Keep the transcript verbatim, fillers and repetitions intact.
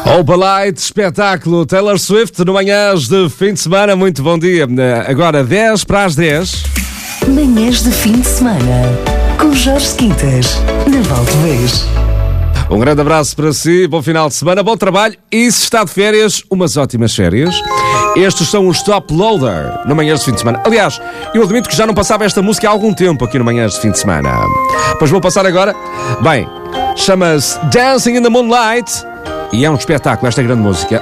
Opa Light, espetáculo Taylor Swift no Manhãs de fim de semana. Muito bom dia. Agora dez para as dez. Manhãs de fim de semana com Jorge Quintas, na Valdevez. Um grande abraço para si, bom final de semana, bom trabalho e se está de férias, umas ótimas férias. Estes são os Top Loader no Manhãs de fim de semana. Aliás, eu admito que já não passava esta música há algum tempo aqui no Manhãs de fim de semana. Pois vou passar agora. Bem, chama-se Dancing in the Moonlight e é um espetáculo esta grande música.